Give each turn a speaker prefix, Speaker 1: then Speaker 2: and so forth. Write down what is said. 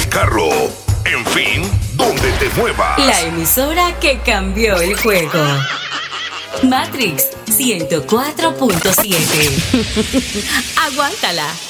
Speaker 1: carro, en fin, donde te muevas.
Speaker 2: La emisora que cambió el juego. Matrix 104.7. Aguántala.